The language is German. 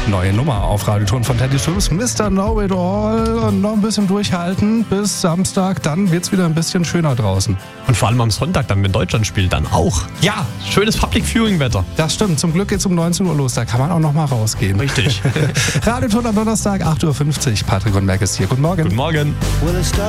Neue Nummer auf Radioton von Teddy Swims, Mr. Know It All. Und noch ein bisschen durchhalten bis Samstag, dann wird's wieder ein bisschen schöner draußen. Und vor allem am Sonntag, dann wenn Deutschland spielt, dann auch. Ja, Schönes Public Viewing Wetter. das stimmt. Zum Glück geht's um 19 Uhr los, da kann man auch noch mal rausgehen. Richtig. Radioton am Donnerstag, 8.50 Uhr. Patrick und Merck ist hier. Guten Morgen. Guten Morgen.